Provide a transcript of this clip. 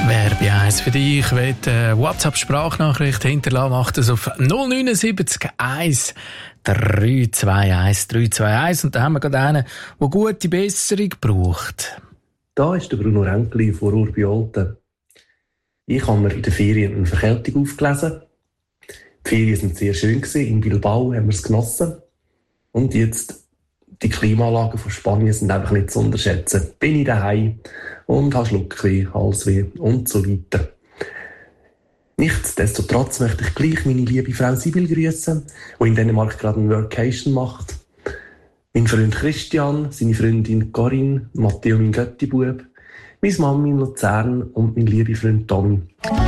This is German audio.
Werbe 1 für dich. Wenn du eine WhatsApp-Sprachnachricht hinterlassen, macht das auf 079 1 321 321. Und da haben wir gerade einen, der gute Besserung braucht. Da ist der Bruno Renkli von Urbi-Olten. Ich habe mir in der Ferien eine Verkältung aufgelesen. Die Ferien waren sehr schön. In Bilbao haben wir es genossen. Und jetzt, die Klimaanlagen von Spanien sind einfach nicht zu unterschätzen. Bin ich daheim und habe Schluckweh, Halsweh und so weiter. Nichtsdestotrotz möchte ich gleich meine liebe Frau Sibyl grüßen, die in Dänemark gerade eine Workation macht. Mein Freund Christian, seine Freundin Corinne, Matteo, mein Göttibub, meine Mami in Luzern und mein lieber Freund Tommy.